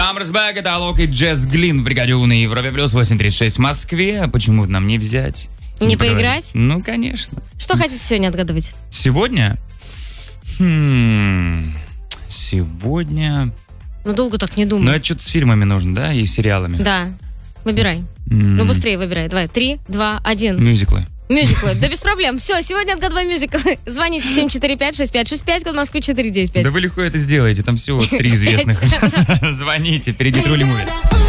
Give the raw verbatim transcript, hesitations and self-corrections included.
Summer's Back, это Алок и Джесс Глин в бригаде У на Европе плюс восемь тридцать шесть в Москве. Почему нам не взять? Не, не поиграть? Ну, конечно. Что хотите сегодня отгадывать? Сегодня? Хм... Сегодня... Ну, долго так не думаю. Ну, это что-то с фильмами нужно, да? И сериалами. Да. Выбирай. Mm. Ну, быстрее выбирай. Давай. Три, два, один. Мюзиклы. Мюзиклы. Да без проблем. Все, сегодня отгадываем мюзиклы. Звоните семь четыре пять шесть пять шесть пять, код Москвы четыре девять пять. Да вы легко это сделаете, там всего три известных. Звоните, впереди Трули Муви.